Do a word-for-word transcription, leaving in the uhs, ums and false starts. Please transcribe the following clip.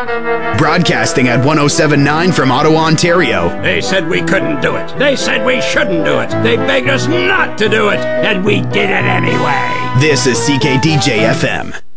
Broadcasting at one oh seven point nine from Ottawa, Ontario. They said we couldn't do it. They said we shouldn't do it. They begged us not to do it, and we did it anyway. This is C K D J F M.